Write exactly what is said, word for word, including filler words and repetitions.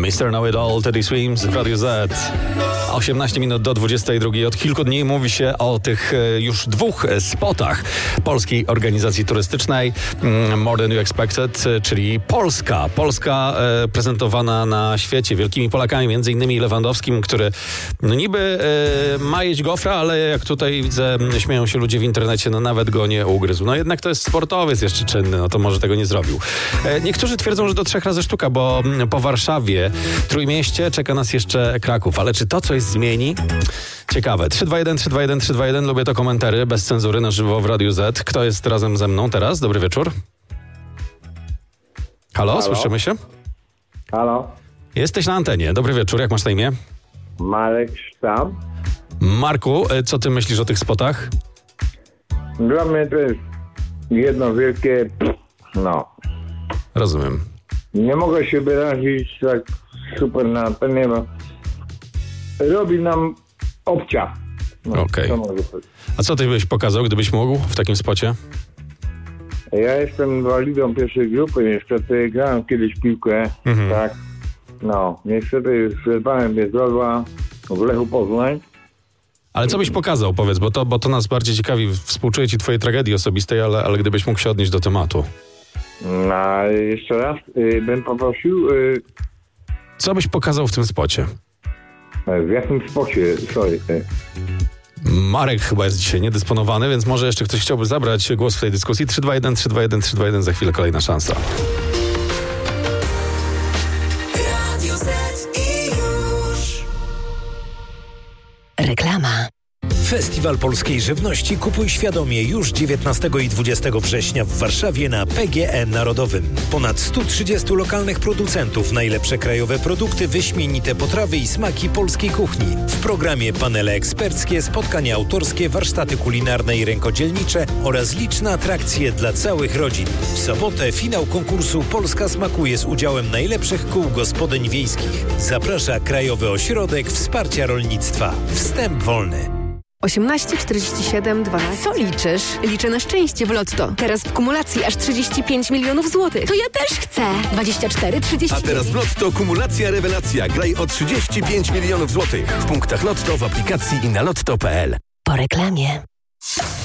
mister Know It All, Teddy Swims w Radio Z. osiemnaście minut do dwudziestej drugiej. Od kilku dni mówi się o tych już dwóch spotach Polskiej Organizacji Turystycznej More Than You Expected, czyli Polska. Polska e, prezentowana na świecie wielkimi Polakami, między innymi Lewandowskim, który no niby e, ma jeść gofra, ale jak tutaj widzę, śmieją się ludzie w internecie, no nawet go nie ugryzł. No jednak to jest sportowiec jeszcze czynny, no to może tego nie zrobił. E, niektórzy twierdzą, że do trzech razy sztuka, bo po Warszawie, Trójmieście czeka nas jeszcze Kraków, ale czy to coś zmieni? Ciekawe. trzy dwa jeden, trzy dwa jeden, trzy dwa jeden. Lubię to komentary bez cenzury na żywo w Radiu Z. Kto jest razem ze mną teraz? Dobry wieczór. Halo, Halo? Słyszymy się? Halo. Jesteś na antenie. Dobry wieczór. Jak masz na imię? Marek Sztam. Marku, co ty myślisz o tych spotach? Dla mnie to jest jedno wielkie... No. Rozumiem. Nie mogę się wyrazić tak super na antenie, bo robi nam obcia. No, Okej. Okay. A co ty byś pokazał, gdybyś mógł w takim spocie? Ja jestem inwalidą pierwszej grupy, niestety grałem kiedyś piłkę, mhm. tak. No, niestety zerwałem mnie zdrowa w Lechu Poznań. Ale co byś pokazał, powiedz, bo to, bo to nas bardziej ciekawi. Współczuję ci twojej tragedii osobistej, ale, ale gdybyś mógł się odnieść do tematu. No, jeszcze raz y, bym poprosił... Y, Co byś pokazał w tym spocie? W jakim spocie? Sorry. Marek chyba jest dzisiaj niedysponowany, więc może jeszcze ktoś chciałby zabrać głos w tej dyskusji. trzy dwa jeden, trzy dwa jeden, trzy dwa jeden, za chwilę kolejna szansa. Radio Z i już. Reklama. Festiwal Polskiej Żywności Kupuj Świadomie już dziewiętnastego i dwudziestego września w Warszawie na P G E Narodowym. Ponad sto trzydziestu lokalnych producentów, najlepsze krajowe produkty, wyśmienite potrawy i smaki polskiej kuchni. W programie panele eksperckie, spotkania autorskie, warsztaty kulinarne i rękodzielnicze oraz liczne atrakcje dla całych rodzin. W sobotę finał konkursu Polska Smakuje z udziałem najlepszych kół gospodyń wiejskich. Zaprasza Krajowy Ośrodek Wsparcia Rolnictwa. Wstęp wolny. osiemnaście czterdzieści siedem dwanaście. Co liczysz? Liczę na szczęście w Lotto. Teraz w kumulacji aż trzydzieści pięć milionów złotych. To ja też chcę. dwadzieścia cztery, trzydzieści. A teraz w Lotto kumulacja rewelacja. Graj o trzydzieści pięć milionów złotych. W punktach Lotto, w aplikacji i na lotto kropka p l. Po reklamie.